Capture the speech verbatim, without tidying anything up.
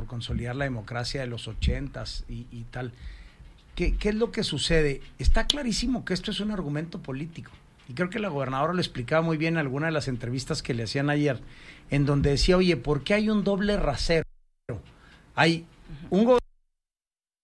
por consolidar la democracia de los ochentas y, y tal. ¿Qué, ¿Qué es lo que sucede? Está clarísimo que esto es un argumento político. Y creo que la gobernadora lo explicaba muy bien en alguna de las entrevistas que le hacían ayer, en donde decía, oye, ¿por qué hay un doble rasero? Hay un gobernador